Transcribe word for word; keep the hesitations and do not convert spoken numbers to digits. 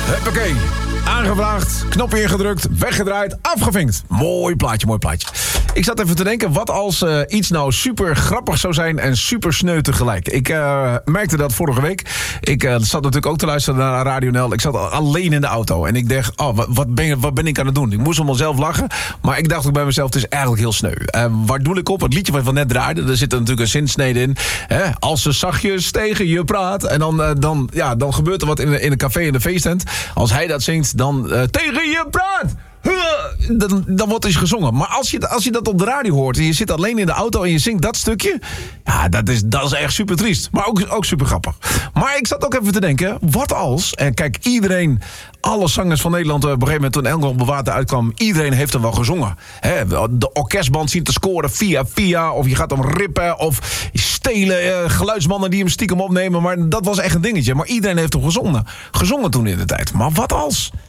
Huppakee. Aangevraagd, knop ingedrukt, weggedraaid, afgevinkt. Mooi plaatje, mooi plaatje. Ik zat even te denken, wat als uh, iets nou super grappig zou zijn en super sneu tegelijk. Ik uh, merkte dat vorige week. Ik uh, zat natuurlijk ook te luisteren naar Radio N L. Ik zat alleen in de auto en ik dacht, oh, wat, wat, ben, wat ben ik aan het doen? Ik moest om mezelf lachen, maar ik dacht ook bij mezelf, het is eigenlijk heel sneu. Uh, waar doe ik op? Het liedje wat we net draaiden, er zit er natuurlijk een zinsnede in. Hè? Als ze zachtjes tegen je praat en dan, uh, dan, ja, dan gebeurt er wat in, in een café in de feesttent. Als hij dat zingt, dan uh, tegen je praat! Dan, dan wordt er gezongen. Maar als je, als je dat op de radio hoort en je zit alleen in de auto en je zingt dat stukje, ja, dat is, dat is echt super triest. Maar ook, ook super grappig. Maar ik zat ook even te denken, wat als, en kijk, iedereen, alle zangers van Nederland, op een gegeven moment toen Engelbert Bewaarde uitkwam, iedereen heeft er wel gezongen. He, de orkestband zien te scoren via via, of je gaat hem rippen, of stelen, uh, geluidsmannen die hem stiekem opnemen. Maar dat was echt een dingetje. Maar iedereen heeft hem gezongen. Gezongen toen in de tijd. Maar wat als?